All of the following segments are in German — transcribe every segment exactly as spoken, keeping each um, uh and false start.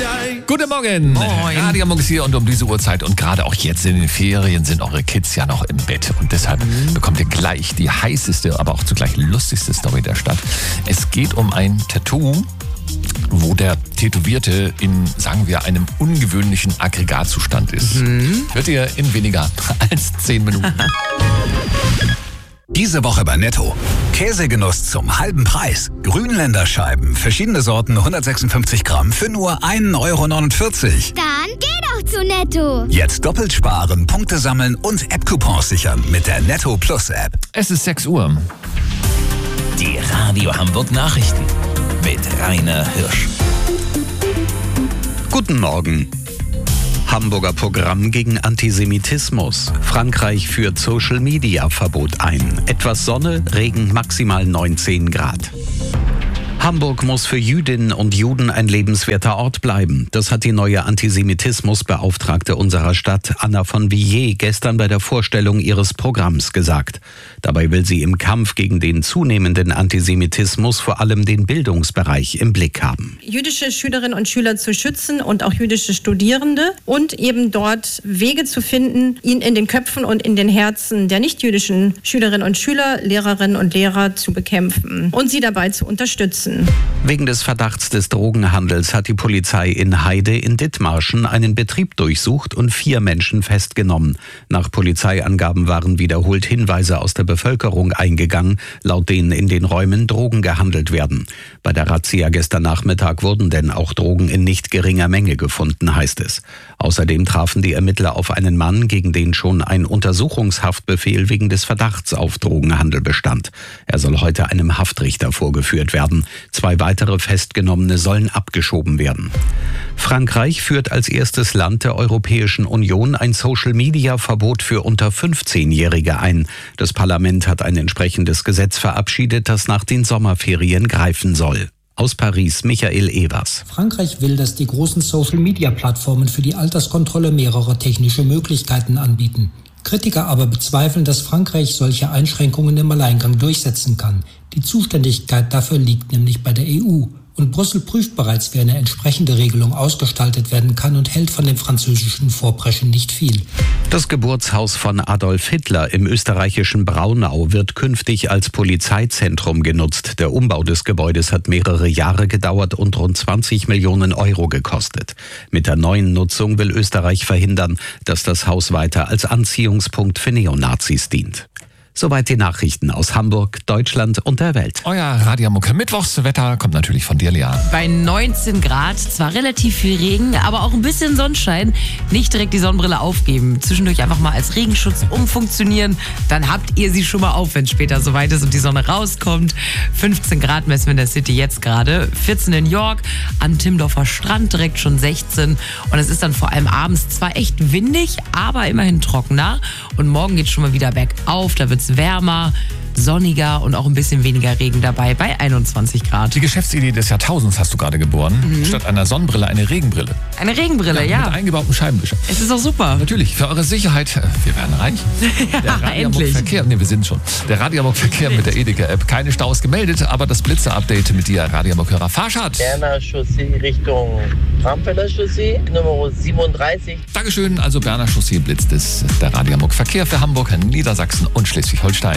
Guten Morgen. Moin. Radio Hamburg ist hier und um diese Uhrzeit und gerade auch jetzt in den Ferien sind eure Kids ja noch im Bett. Und deshalb mhm. bekommt ihr gleich die heißeste, aber auch zugleich lustigste Story der Stadt. Es geht um ein Tattoo, wo der Tätowierte in, sagen wir, einem ungewöhnlichen Aggregatzustand ist. Mhm. Hört ihr in weniger als zehn Minuten. Diese Woche bei Netto. Käsegenuss zum halben Preis. Grünländer Scheiben, verschiedene Sorten, hundertsechsundfünfzig Gramm für nur ein Euro neunundvierzig. Dann geh doch zu Netto. Jetzt doppelt sparen, Punkte sammeln und App-Coupons sichern mit der Netto Plus App. Es ist sechs Uhr. Die Radio Hamburg Nachrichten mit Rainer Hirsch. Guten Morgen. Hamburger Programm gegen Antisemitismus. Frankreich führt Social-Media-Verbot ein. Etwas Sonne, Regen, maximal neunzehn Grad. Hamburg muss für Jüdinnen und Juden ein lebenswerter Ort bleiben. Das hat die neue Antisemitismusbeauftragte unserer Stadt, Anna von Villiers, gestern bei der Vorstellung ihres Programms gesagt. Dabei will sie im Kampf gegen den zunehmenden Antisemitismus vor allem den Bildungsbereich im Blick haben. Jüdische Schülerinnen und Schüler zu schützen und auch jüdische Studierende und eben dort Wege zu finden, ihn in den Köpfen und in den Herzen der nichtjüdischen Schülerinnen und Schüler, Lehrerinnen und Lehrer zu bekämpfen und sie dabei zu unterstützen. Wegen des Verdachts des Drogenhandels hat die Polizei in Heide in Dithmarschen einen Betrieb durchsucht und vier Menschen festgenommen. Nach Polizeiangaben waren wiederholt Hinweise aus der Bevölkerung eingegangen, laut denen in den Räumen Drogen gehandelt werden. Bei der Razzia gestern Nachmittag wurden denn auch Drogen in nicht geringer Menge gefunden, heißt es. Außerdem trafen die Ermittler auf einen Mann, gegen den schon ein Untersuchungshaftbefehl wegen des Verdachts auf Drogenhandel bestand. Er soll heute einem Haftrichter vorgeführt werden. Zwei weitere Festgenommene sollen abgeschoben werden. Frankreich führt als erstes Land der Europäischen Union ein Social-Media-Verbot für unter fünfzehnjährige ein. Das Parlament hat ein entsprechendes Gesetz verabschiedet, das nach den Sommerferien greifen soll. Aus Paris, Michael Evers. Frankreich will, dass die großen Social-Media-Plattformen für die Alterskontrolle mehrere technische Möglichkeiten anbieten. Kritiker aber bezweifeln, dass Frankreich solche Einschränkungen im Alleingang durchsetzen kann. Die Zuständigkeit dafür liegt nämlich bei der E U. Und Brüssel prüft bereits, wie eine entsprechende Regelung ausgestaltet werden kann und hält von dem französischen Vorpreschen nicht viel. Das Geburtshaus von Adolf Hitler im österreichischen Braunau wird künftig als Polizeizentrum genutzt. Der Umbau des Gebäudes hat mehrere Jahre gedauert und rund zwanzig Millionen Euro gekostet. Mit der neuen Nutzung will Österreich verhindern, dass das Haus weiter als Anziehungspunkt für Neonazis dient. Soweit die Nachrichten aus Hamburg, Deutschland und der Welt. Euer Radio Hamburg Mittwochswetter kommt natürlich von dir, Lea. Bei neunzehn Grad, zwar relativ viel Regen, aber auch ein bisschen Sonnenschein. Nicht direkt die Sonnenbrille aufgeben. Zwischendurch einfach mal als Regenschutz umfunktionieren. Dann habt ihr sie schon mal auf, wenn es später soweit ist und die Sonne rauskommt. fünfzehn Grad messen wir in der City jetzt gerade. vierzehn in York, am Timmendorfer Strand direkt schon sechzehn. Und es ist dann vor allem abends zwar echt windig, aber immerhin trockener. Und morgen geht es schon mal wieder bergauf. Da wird es wärmer, sonniger und auch ein bisschen weniger Regen dabei bei einundzwanzig Grad. Die Geschäftsidee des Jahrtausends hast du gerade geboren. Mhm. Statt einer Sonnenbrille eine Regenbrille. Eine Regenbrille, ja. ja. Mit eingebautem Scheibenwischer. Es ist auch super. Natürlich, für eure Sicherheit, wir werden reich. ja, Der Radio Hamburg endlich. Verkehr, ne, wir sind schon. Der Radio Hamburg Verkehr mit der Edeka-App. Keine Staus gemeldet, aber das Blitzer-Update mit dir, Radio Hamburg-Hörer Fahrschad. Berner Chaussee Richtung Bramfelder Chaussee, Nummer siebenunddreißig. Dankeschön, also Berner Chaussee blitzt es. Der Radio Hamburg Verkehr für Hamburg, Niedersachsen und Schleswig-Holstein.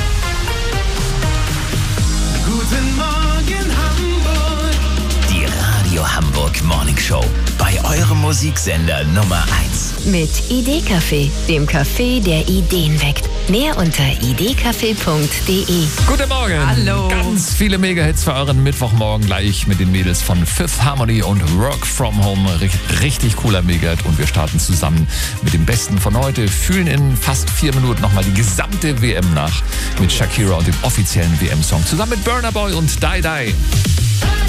Guten Morgen Hamburg. Die Radio Hamburg Morning Show. Bei eurem Musiksender Nummer eins. Mit Idee-Café, dem Café, der Ideen weckt. Mehr unter idee-café punkt de. Guten Morgen. Hallo. Ganz viele Mega-Hits für euren Mittwochmorgen gleich mit den Mädels von Fifth Harmony und Work From Home. Richtig cooler Mega-Hit und wir starten zusammen mit dem Besten von heute. Fühlen in fast vier Minuten nochmal die gesamte W M nach mit Shakira und dem offiziellen W M-Song zusammen mit Burna Boy und Die Die.